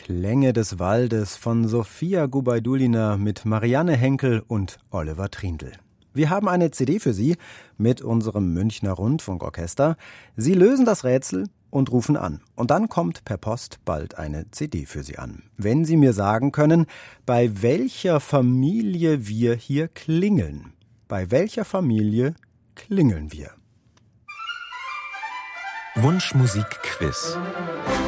Klänge des Waldes von Sophia Gubaidulina mit Marianne Henkel und Oliver Trindl. Wir haben eine CD für Sie mit unserem Münchner Rundfunkorchester. Sie lösen das Rätsel und rufen an. Und dann kommt per Post bald eine CD für Sie an. Wenn Sie mir sagen können, bei welcher Familie wir hier klingeln. Bei welcher Familie klingeln wir? Wunschmusik-Quiz.